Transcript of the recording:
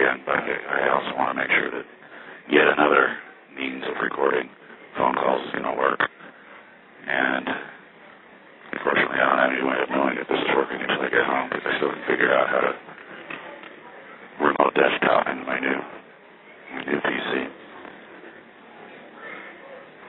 again, but I also want to make sure that yet another means of recording phone calls is going to work.